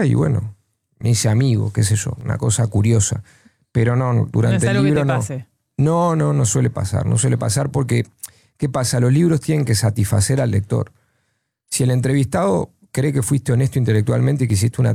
nota y bueno, me hice amigo, qué sé yo, una cosa curiosa. Pero no, durante el libro no. No suele pasar. No suele pasar porque, ¿qué pasa? Los libros tienen que satisfacer al lector. Si el entrevistado cree que fuiste honesto intelectualmente y que hiciste una